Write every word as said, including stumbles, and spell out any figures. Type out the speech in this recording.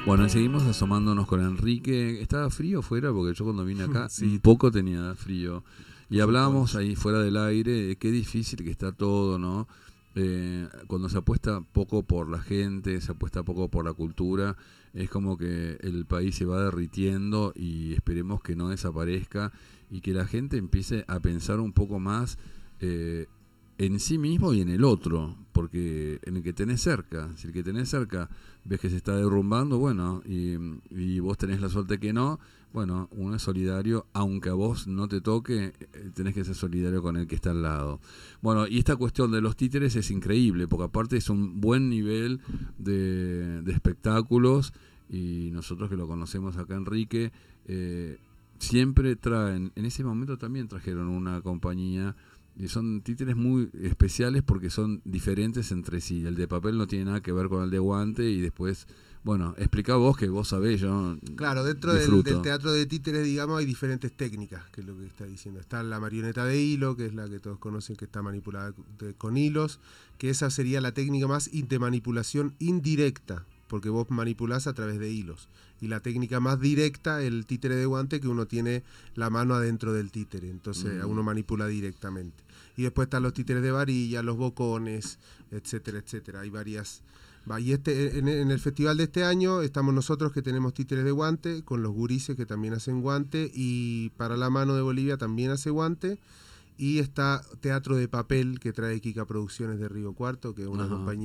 Bueno, y seguimos asomándonos con Enrique. ¿Estaba frío fuera? Porque yo cuando vine acá Sí. un poco tenía frío. Y hablábamos Supongo. ahí fuera del aire de qué difícil que está todo, ¿no? Eh, cuando se apuesta poco por la gente, se apuesta poco por la cultura, es como que el país se va derritiendo y esperemos que no desaparezca y que la gente empiece a pensar un poco más eh, en sí mismo y en el otro, porque en el que tenés cerca, si el que tenés cerca ves que se está derrumbando, bueno, y, y vos tenés la suerte que no, bueno, uno es solidario, aunque a vos no te toque, eh, tenés que ser solidario con el que está al lado. Bueno, y esta cuestión de los títeres es increíble, porque aparte es un buen nivel de, de espectáculos, y nosotros que lo conocemos acá, Enrique, eh, siempre traen, en ese momento también trajeron una compañía, y son títeres muy especiales porque son diferentes entre sí. El de papel no tiene nada que ver con el de guante y después, bueno, explica vos que vos sabés, yo Claro, dentro del, del disfruto. teatro de títeres, digamos, hay diferentes técnicas, que es lo que está diciendo. Está la marioneta de hilo, que es la que todos conocen, que está manipulada de, con hilos, que esa sería la técnica más de manipulación indirecta, porque vos manipulás a través de hilos. Y la técnica más directa, el títere de guante, que uno tiene la mano adentro del títere, entonces Mm. uno manipula directamente. Y después están los títeres de varilla, los bocones, etcétera, etcétera. Hay varias... Va, y este, en, en el festival de este año estamos nosotros que tenemos títeres de guante, con los gurises que también hacen guante, y para la mano de Bolivia también hace guante, y está Teatro de Papel que trae Kika Producciones de Río Cuarto, que es una Ajá. compañía